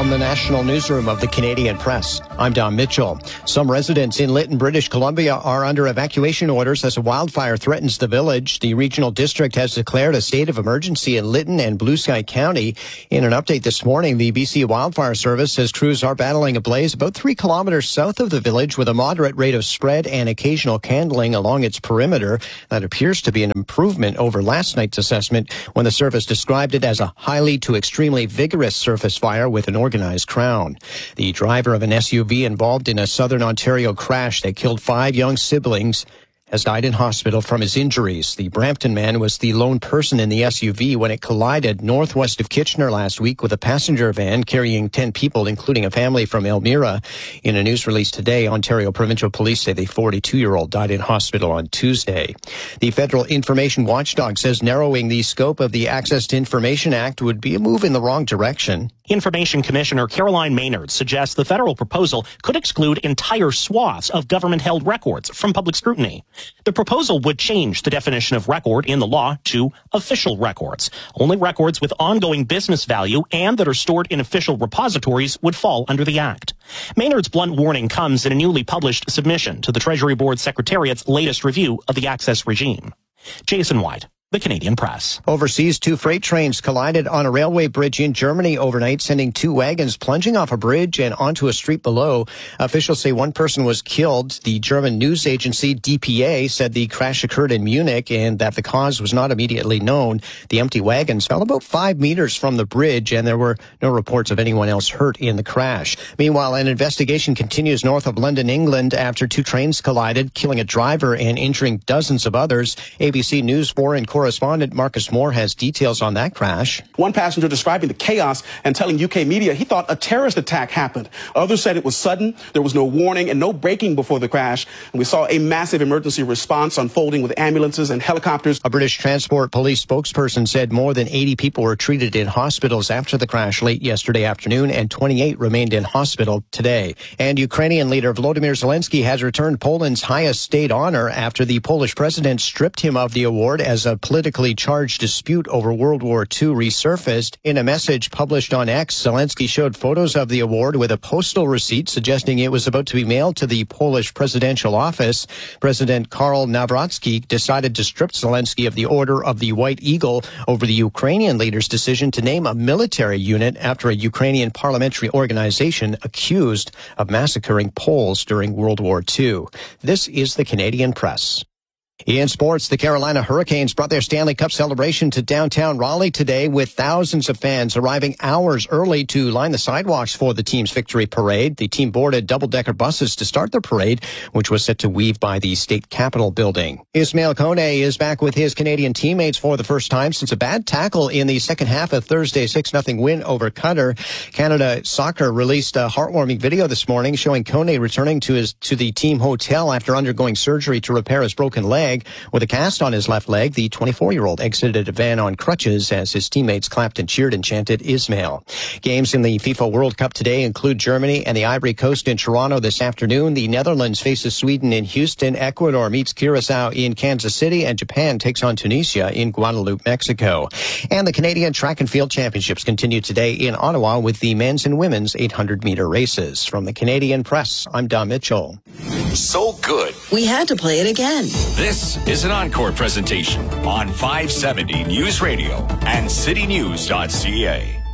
From the National Newsroom of the Canadian Press, I'm Don Mitchell. Some residents in Lytton, British Columbia are under evacuation orders as a wildfire threatens the village. The regional district has declared a state of emergency in Lytton and Blue Sky County. In an update this morning, the BC Wildfire Service says crews are battling a blaze about 3 kilometers south of the village with a moderate rate of spread and occasional candling along its perimeter. That appears to be an improvement over last night's assessment when the service described it as a highly to extremely vigorous surface fire with an organized crown. The driver of an SUV involved in a southern Ontario crash that killed 5 young siblings has died in hospital from his injuries. The Brampton man was the lone person in the SUV when it collided northwest of Kitchener last week with a passenger van carrying 10 people, including a family from Elmira. In a news release today, Ontario Provincial Police say the 42-year-old died in hospital on Tuesday. The Federal Information Watchdog says narrowing the scope of the Access to Information Act would be a move in the wrong direction. Information Commissioner Caroline Maynard suggests the federal proposal could exclude entire swaths of government-held records from public scrutiny. The proposal would change the definition of record in the law to official records. Only records with ongoing business value and that are stored in official repositories would fall under the Act. Maynard's blunt warning comes in a newly published submission to the Treasury Board Secretariat's latest review of the access regime. Jason White, The Canadian Press. Overseas, 2 freight trains collided on a railway bridge in Germany overnight, sending 2 wagons plunging off a bridge and onto a street below. Officials say 1 person was killed. The German news agency DPA said the crash occurred in Munich and that the cause was not immediately known. The empty wagons fell about 5 meters from the bridge, and there were no reports of anyone else hurt in the crash. Meanwhile, an investigation continues north of London, England, after 2 trains collided, killing a driver and injuring dozens of others. ABC News foreign correspondent Marcus Moore has details on that crash. One passenger describing the chaos and telling UK media he thought a terrorist attack happened. Others said it was sudden, there was no warning and no braking before the crash. And we saw a massive emergency response unfolding with ambulances and helicopters. A British Transport Police spokesperson said more than 80 people were treated in hospitals after the crash late yesterday afternoon, and 28 remained in hospital today. And Ukrainian leader Volodymyr Zelensky has returned Poland's highest state honor after the Polish president stripped him of the award as a politically charged dispute over World War II resurfaced. In a message published on X, Zelensky showed photos of the award with a postal receipt suggesting it was about to be mailed to the Polish presidential office. President Karol Nawrocki decided to strip Zelensky of the Order of the White Eagle over the Ukrainian leader's decision to name a military unit after a Ukrainian parliamentary organization accused of massacring Poles during World War II. This is the Canadian Press. In sports, the Carolina Hurricanes brought their Stanley Cup celebration to downtown Raleigh today, with thousands of fans arriving hours early to line the sidewalks for the team's victory parade. The team boarded double-decker buses to start the parade, which was set to weave by the state capitol building. Ismail Kone is back with his Canadian teammates for the first time since a bad tackle in the second half of Thursday's 6-0 win over Qatar. Canada Soccer released a heartwarming video this morning showing Kone returning to the team hotel after undergoing surgery to repair his broken leg. With a cast on his left leg, the 24-year-old exited a van on crutches as his teammates clapped and cheered and chanted Ismail. Games in the FIFA World Cup today include Germany and the Ivory Coast in Toronto this afternoon. The Netherlands faces Sweden in Houston. Ecuador meets Curacao in Kansas City, and Japan takes on Tunisia in Guadalupe, Mexico. And the Canadian Track and Field Championships continue today in Ottawa with the men's and women's 800-meter races. From the Canadian Press, I'm Don Mitchell. So good, we had to play it again. This is an encore presentation on 570 News Radio and citynews.ca.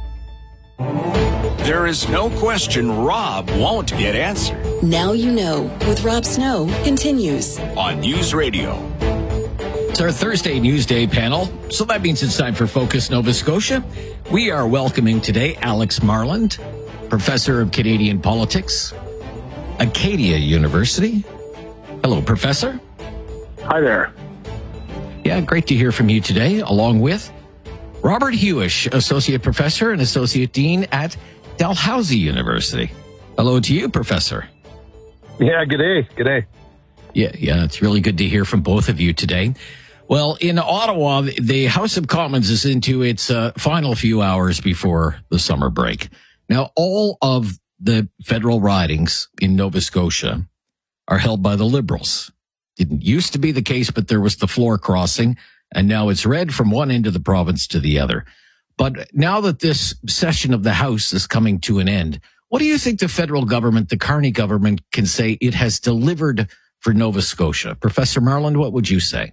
There is no question Rob won't get answered. Now you know with Rob Snow continues on News Radio. It's our Thursday Newsday panel, so that means it's time for Focus Nova Scotia. We are welcoming today Alex Marland, Professor of Canadian Politics, Acadia University. Hello, Professor. Hi there. Yeah, great to hear from you today, along with Robert Hewish, Associate Professor and Associate Dean at Dalhousie University. Hello to you, Professor. Yeah, g'day. Yeah, it's really good to hear from both of you today. Well, in Ottawa, the House of Commons is into its final few hours before the summer break. Now, all of the federal ridings in Nova Scotia are held by the Liberals. Didn't used to be the case, but there was the floor crossing, and now it's red from one end of the province to the other. But now that this session of the House is coming to an end, what do you think the federal government, the Carney government, can say it has delivered for Nova Scotia? Professor Marland, what would you say?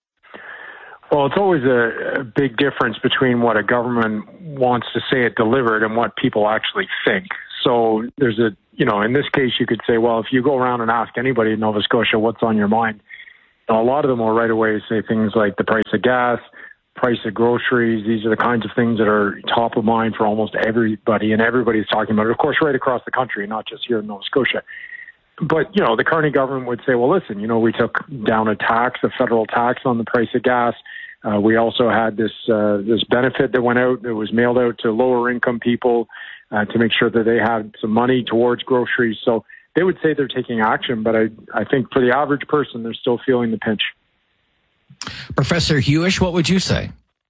Well, it's always a big difference between what a government wants to say it delivered and what people actually think. So there's in this case, you could say, well, if you go around and ask anybody in Nova Scotia what's on your mind, a lot of them will right away say things like the price of gas, price of groceries. These are the kinds of things that are top of mind for almost everybody, and everybody's talking about it, of course, right across the country, not just here in Nova Scotia. But, the Carney government would say, well, listen, we took down a federal tax on the price of gas. We also had this benefit that went out, that was mailed out to lower income people to make sure that they had some money towards groceries. So they would say they're taking action, but I think for the average person, they're still feeling the pinch. Professor Hewish, what would you say?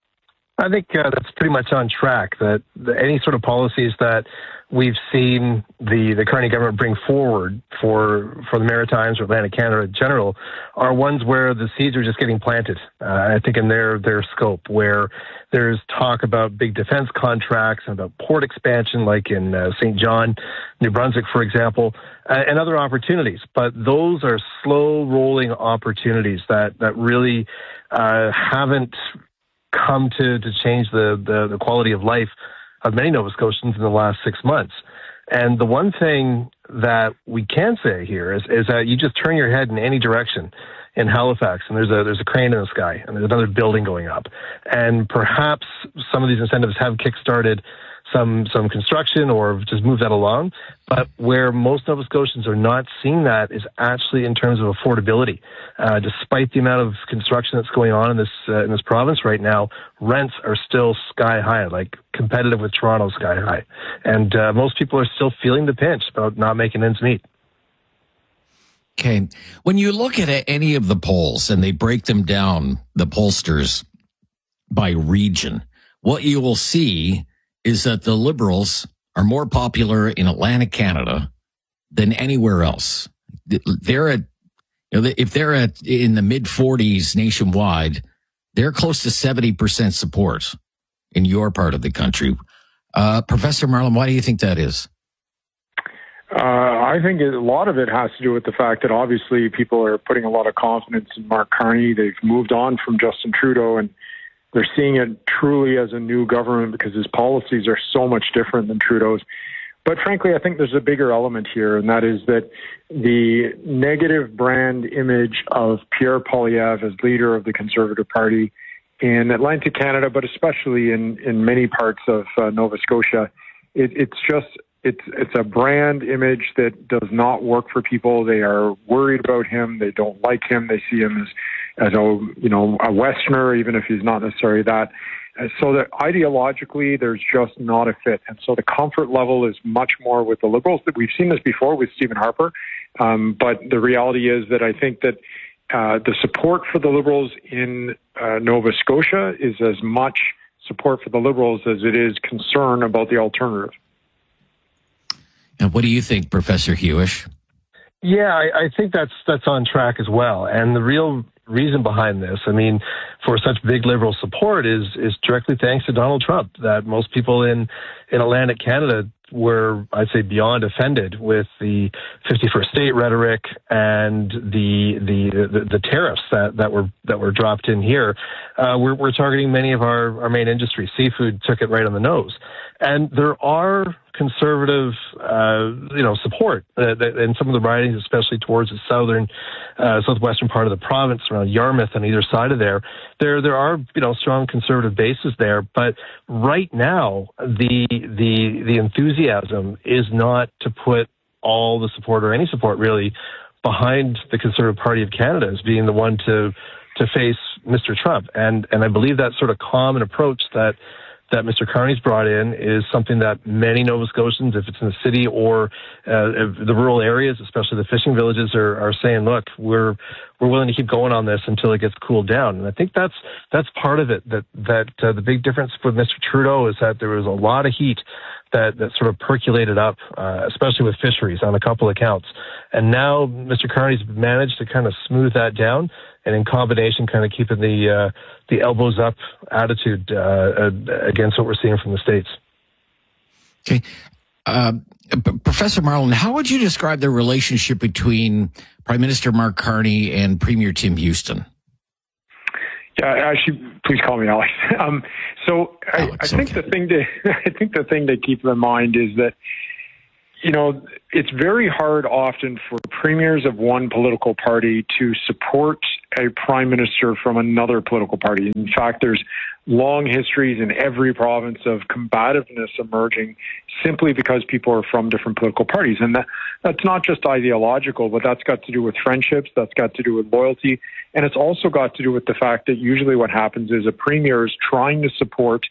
I think that's pretty much on track, that any sort of policies that we've seen the Carney government bring forward for the Maritimes or Atlantic Canada in general are ones where the seeds are just getting planted. I think in their scope, where there's talk about big defense contracts and about port expansion, like in St. John, New Brunswick, for example, and other opportunities. But those are slow-rolling opportunities that really haven't come to change the quality of life of many Nova Scotians in the last 6 months. And the one thing that we can say here is that you just turn your head in any direction in Halifax, and there's a crane in the sky, and there's another building going up. And perhaps some of these incentives have kickstarted some construction or just moved that along. But where most Nova Scotians are not seeing that is actually in terms of affordability. Despite the amount of construction that's going on in this province right now, rents are still sky high, like competitive with Toronto sky high. And most people are still feeling the pinch about not making ends meet. Okay. When you look at any of the polls and they break them down, the pollsters by region, what you will see is that the Liberals are more popular in Atlantic Canada than anywhere else. They're at, if they're in the mid 40s nationwide, they're close to 70% support in your part of the country. Professor Marland, why do you think that is? I think a lot of it has to do with the fact that obviously people are putting a lot of confidence in Mark Carney. They've moved on from Justin Trudeau, and they're seeing it truly as a new government because his policies are so much different than Trudeau's. But frankly, I think there's a bigger element here, and that is that the negative brand image of Pierre Poilievre as leader of the Conservative Party in Atlantic Canada, but especially in many parts of Nova Scotia, it's a brand image that does not work for people. They are worried about him. They don't like him. They see him as a Westerner, even if he's not necessarily that. And so that ideologically, there's just not a fit. And so the comfort level is much more with the Liberals. We've seen this before with Stephen Harper. But the reality is that I think that the support for the Liberals in Nova Scotia is as much support for the Liberals as it is concern about the alternative. And what do you think, Professor Hewish? Yeah, I think that's on track as well. And the real reason behind this, for such big Liberal support is directly thanks to Donald Trump, that most people in Atlantic Canada were, I'd say, beyond offended with the 51st state rhetoric and the tariffs that were dropped in here. We're targeting many of our main industries. Seafood took it right on the nose. And there are conservative, support in some of the ridings, especially towards the southwestern part of the province, around Yarmouth on either side of there. There are, strong conservative bases there. But right now, the enthusiasm is not to put all the support or any support really behind the Conservative Party of Canada as being the one to face Mr. Trump. And I believe that sort of common approach that Mr. Carney's brought in is something that many Nova Scotians, if it's in the city or the rural areas, especially the fishing villages, are saying, look, we're willing to keep going on this until it gets cooled down. And I think that's part of it, that the big difference with Mr. Trudeau is that there was a lot of heat that sort of percolated up, especially with fisheries on a couple of counts. And now Mr. Carney's managed to kind of smooth that down, and in combination kind of keeping the elbows up attitude against what we're seeing from the States. Okay. Professor Marlin, how would you describe the relationship between Prime Minister Mark Carney and Premier Tim Houston? Yeah, actually, please call me Alex. I think the thing to keep in mind is that, you know, it's very hard often for premiers of one political party to support a prime minister from another political party. In fact, there's long histories in every province of combativeness emerging simply because people are from different political parties. And that's not just ideological, but that's got to do with friendships, that's got to do with loyalty, and it's also got to do with the fact that usually what happens is a premier is trying to support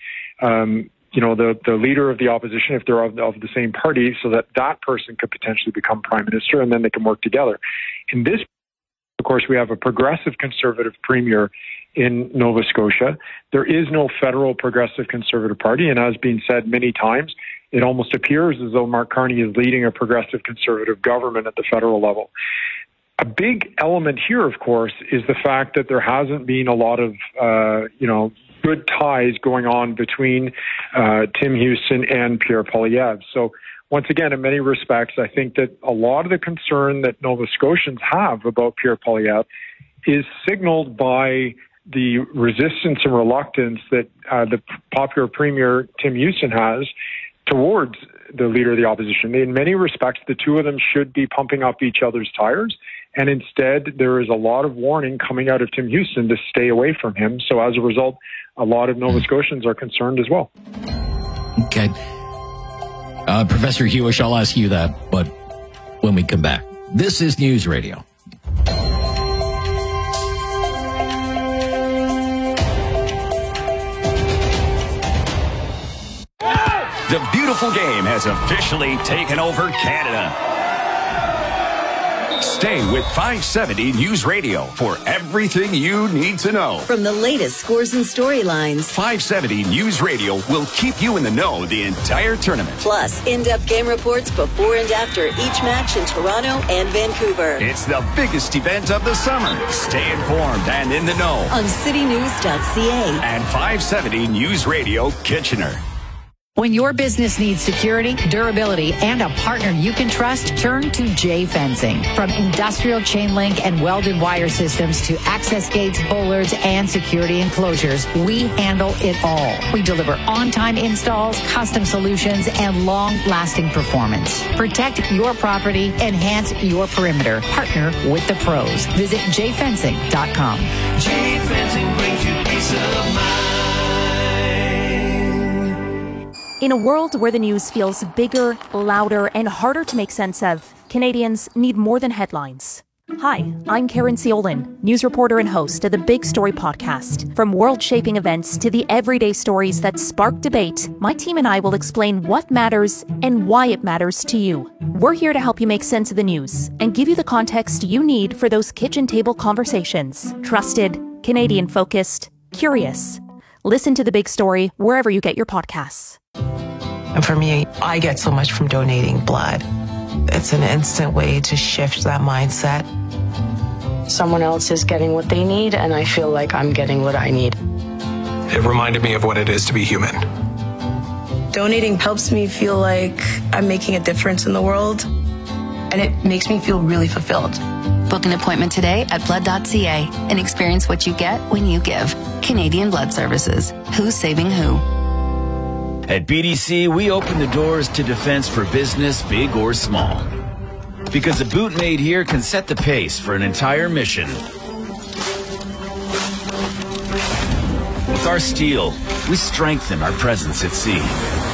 the leader of the opposition, if they're of the same party, so that person could potentially become prime minister, and then they can work together. In this, of course, we have a progressive conservative premier in Nova Scotia. There is no federal progressive conservative party, and as been said many times, it almost appears as though Mark Carney is leading a progressive conservative government at the federal level. A big element here, of course, is the fact that there hasn't been a lot of, good ties going on between Tim Houston and Pierre Poilievre. So once again, in many respects, I think that a lot of the concern that Nova Scotians have about Pierre Poilievre is signaled by the resistance and reluctance that the popular Premier Tim Houston has towards the leader of the opposition. In many respects, the two of them should be pumping up each other's tires. And instead, there is a lot of warning coming out of Tim Houston to stay away from him. So as a result, a lot of Nova Scotians are concerned as well. Okay. Professor Hewish, I'll ask you that, but when we come back. This is News Radio. The beautiful game has officially taken over Canada. Stay with 570 News Radio for everything you need to know. From the latest scores and storylines, 570 News Radio will keep you in the know the entire tournament. Plus, in-depth game reports before and after each match in Toronto and Vancouver. It's the biggest event of the summer. Stay informed and in the know on citynews.ca and 570 News Radio Kitchener. When your business needs security, durability, and a partner you can trust, turn to J Fencing. From industrial chain link and welded wire systems to access gates, bollards, and security enclosures, we handle it all. We deliver on-time installs, custom solutions, and long-lasting performance. Protect your property, enhance your perimeter. Partner with the pros. Visit jfencing.com. J Fencing brings you peace of mind. In a world where the news feels bigger, louder, and harder to make sense of, Canadians need more than headlines. Hi, I'm Karen Ciolin, news reporter and host of the Big Story podcast. From world-shaping events to the everyday stories that spark debate, my team and I will explain what matters and why it matters to you. We're here to help you make sense of the news and give you the context you need for those kitchen table conversations. Trusted, Canadian-focused, curious. Listen to The Big Story wherever you get your podcasts. And for me, I get so much from donating blood. It's an instant way to shift that mindset. Someone else is getting what they need, and I feel like I'm getting what I need. It reminded me of what it is to be human. Donating helps me feel like I'm making a difference in the world, and it makes me feel really fulfilled. Book an appointment today at blood.ca and experience what you get when you give. Canadian Blood Services. Who's saving who? At BDC, we open the doors to defense for business, big or small. Because a boot made here can set the pace for an entire mission. With our steel, we strengthen our presence at sea.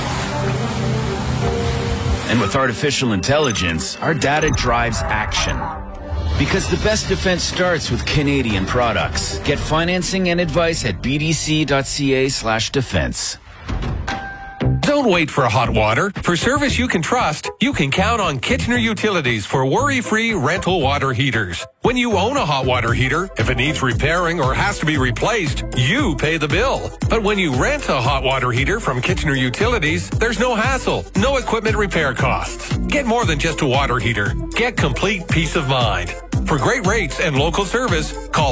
And with artificial intelligence, our data drives action. Because the best defense starts with Canadian products. Get financing and advice at bdc.ca/defense. Don't wait for hot water. For service you can trust, you can count on Kitchener Utilities for worry-free rental water heaters. When you own a hot water heater, if it needs repairing or has to be replaced, you pay the bill. But when you rent a hot water heater from Kitchener Utilities, there's no hassle, no equipment repair costs. Get more than just a water heater. Get complete peace of mind. For great rates and local service, call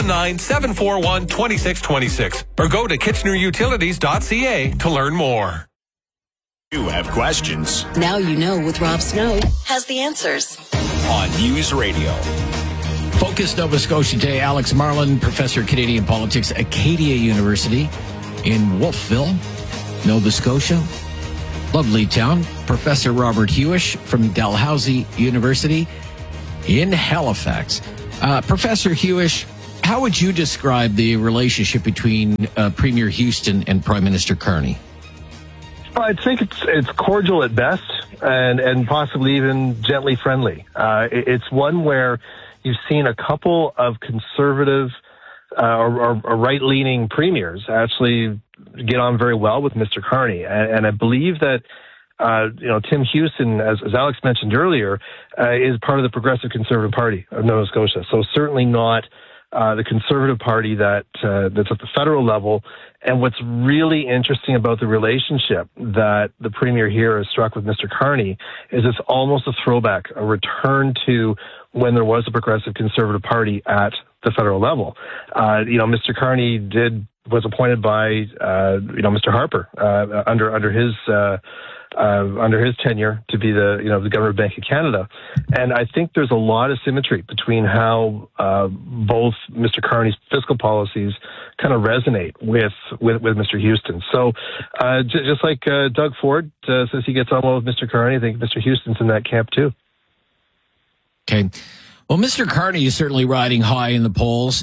519-741-2626 or go to kitchenerutilities.ca to learn more. You have questions. Now you know with Rob Snow has the answers. On News Radio. Focus Nova Scotia Day. Alex Marlin, Professor of Canadian Politics, Acadia University in Wolfville, Nova Scotia. Lovely town. Professor Robert Hewish from Dalhousie University in Halifax. Professor Hewish, how would you describe the relationship between Premier Houston and Prime Minister Carney? I think it's cordial at best and possibly even gently friendly. It's one where you've seen a couple of conservative or right-leaning premiers actually get on very well with Mr. Carney. And I believe that Tim Houston, as Alex mentioned earlier, is part of the Progressive Conservative Party of Nova Scotia. So certainly not the Conservative Party that's at the federal level. And what's really interesting about the relationship that the Premier here has struck with Mr. Carney is it's almost a throwback, a return to when there was a Progressive Conservative Party at the federal level. Mr. Carney was appointed by Mr. Harper under his tenure to be the Governor of Bank of Canada, and I think there's a lot of symmetry between how both Mr. Carney's fiscal policies kind of resonate with Mr. Houston. So just like Doug Ford says he gets on well with Mr. Carney, I think Mr. Houston's in that camp too. Okay. Well, Mr. Carney is certainly riding high in the polls.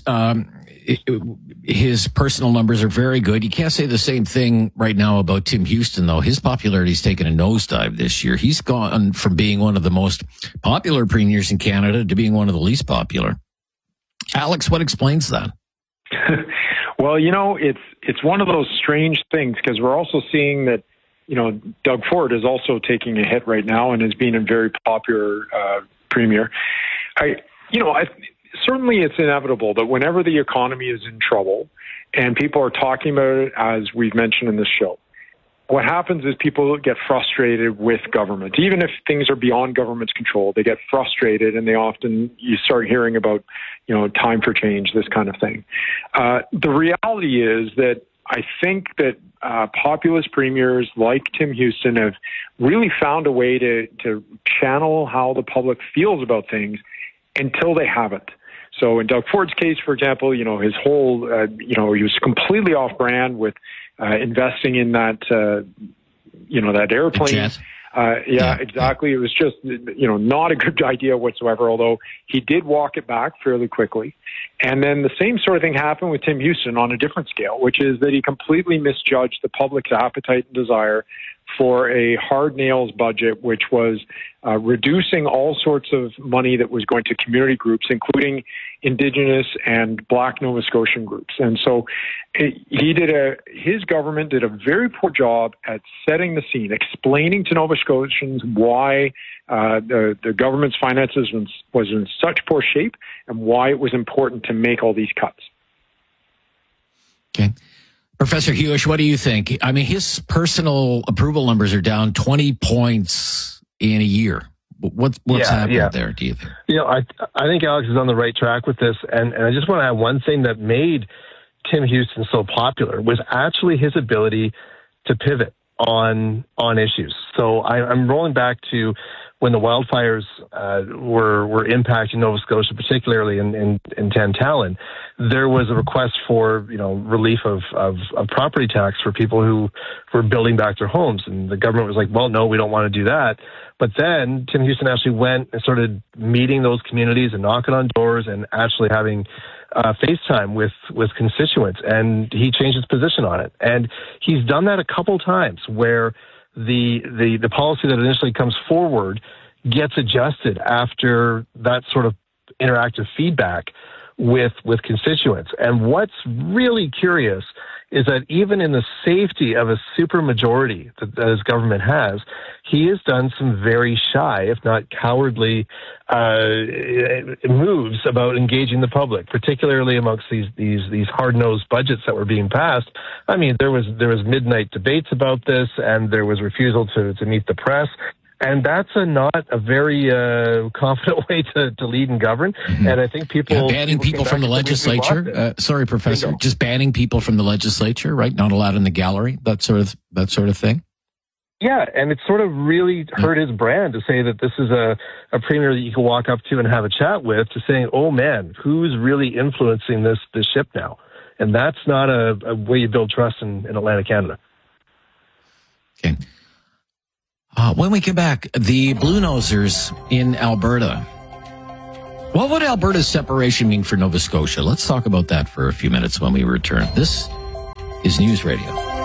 His personal numbers are very good. You can't say the same thing right now about Tim Houston, though. His popularity's taken a nosedive this year. He's gone from being one of the most popular premiers in Canada to being one of the least popular. Alex, what explains that? Well, it's one of those strange things because we're also seeing that, Doug Ford is also taking a hit right now and is being a very popular premier. Certainly it's inevitable that whenever the economy is in trouble and people are talking about it, as we've mentioned in this show, what happens is people get frustrated with government. Even if things are beyond government's control, they get frustrated and you start hearing about, time for change, this kind of thing. The reality is that I think that populist premiers like Tim Houston have really found a way to channel how the public feels about things until they haven't. So in Doug Ford's case, for example, his whole, he was completely off brand with investing in that, that airplane. Yeah, exactly. It was just, not a good idea whatsoever, although he did walk it back fairly quickly. And then the same sort of thing happened with Tim Houston on a different scale, which is that he completely misjudged the public's appetite and desire for a hard nails budget, which was reducing all sorts of money that was going to community groups, including Indigenous and Black Nova Scotian groups. And so his government did a very poor job at setting the scene, explaining to Nova Scotians why the government's finances was in such poor shape and why it was important to make all these cuts. Okay. Professor Hewish, what do you think? I mean, his personal approval numbers are down 20 points in a year. What's happening there, do you think? I think Alex is on the right track with this. And I just want to add one thing that made Tim Houston so popular was actually his ability to pivot on issues. So I'm rolling back to when the wildfires were impacting Nova Scotia, particularly in Tantallon. There was a request for relief of property tax for people who were building back their homes, and the government was like, well, no, we don't want to do that. But then Tim Houston actually went and started meeting those communities and knocking on doors and actually having FaceTime with constituents, and he changed his position on it. And he's done that a couple times where the policy that initially comes forward gets adjusted after that sort of interactive feedback with constituents. And what's really curious is that even in the safety of a supermajority that his government has, he has done some very shy, if not cowardly, moves about engaging the public, particularly amongst these hard-nosed budgets that were being passed. I mean, there was midnight debates about this, and there was refusal to meet the press. And that's not a very confident way to lead and govern. Mm-hmm. And I think banning people from the legislature. Sorry, Professor, just banning people from the legislature, right? Not allowed in the gallery. That sort of thing. Yeah, and it sort of really hurt his brand to say that this is a premier that you can walk up to and have a chat with, to saying, "Oh man, who's really influencing this ship now?" And that's not a way you build trust in Atlantic Canada. Okay. When we get back, the Blue Nosers in Alberta. What would Alberta's separation mean for Nova Scotia? Let's talk about that for a few minutes when we return. This is News Radio.